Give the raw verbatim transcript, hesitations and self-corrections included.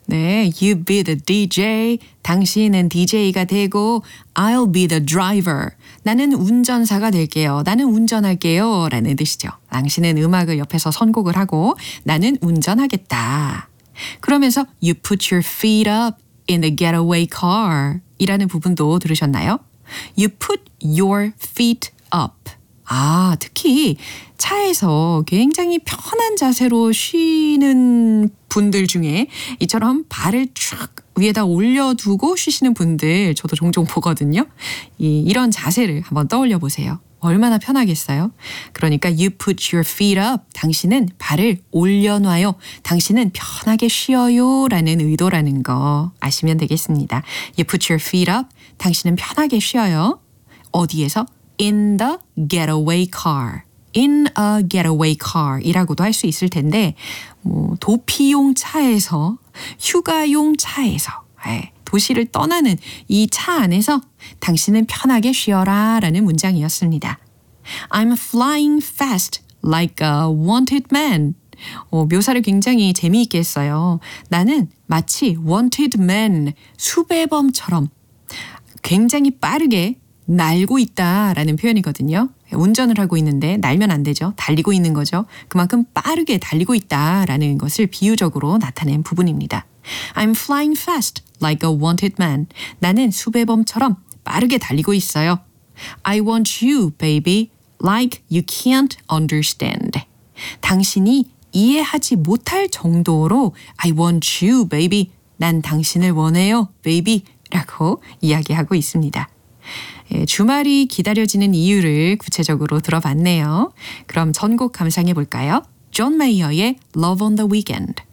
네, you be the 디제이. 당신은 디제이가 되고 I'll be the driver. 나는 운전사가 될게요. 나는 운전할게요. 라는 뜻이죠. 당신은 음악을 옆에서 선곡을 하고 나는 운전하겠다. 그러면서 you put your feet up in the getaway car 이라는 부분도 들으셨나요? You put your feet up. 아, 특히 차에서 굉장히 편한 자세로 쉬는 분들 중에 이처럼 발을 쭉 위에다 올려두고 쉬시는 분들 저도 종종 보거든요. 이, 이런 자세를 한번 떠올려 보세요. 얼마나 편하겠어요? 그러니까 you put your feet up. 당신은 발을 올려놔요. 당신은 편하게 쉬어요 라는 의도라는 거 아시면 되겠습니다. You put your feet up. 당신은 편하게 쉬어요. 어디에서? In the getaway car. In a getaway car 이라고도 할 수 있을 텐데 뭐 도피용 차에서 휴가용 차에서 네, 도시를 떠나는 이 차 안에서 당신은 편하게 쉬어라 라는 문장이었습니다. I'm flying fast like a wanted man. 어, 묘사를 굉장히 재미있게 했어요. 나는 마치 wanted man, 수배범처럼 굉장히 빠르게 날고 있다라는 표현이거든요. 운전을 하고 있는데 날면 안 되죠. 달리고 있는 거죠. 그만큼 빠르게 달리고 있다라는 것을 비유적으로 나타낸 부분입니다. I'm flying fast like a wanted man. 나는 수배범처럼 빠르게 달리고 있어요. I want you, baby, like you can't understand. 당신이 이해하지 못할 정도로 I want you, baby. 난 당신을 원해요, baby. 라고 이야기하고 있습니다. 주말이 기다려지는 이유를 구체적으로 들어봤네요. 그럼 전곡 감상해 볼까요? 존 메이어의 Love on the Weekend.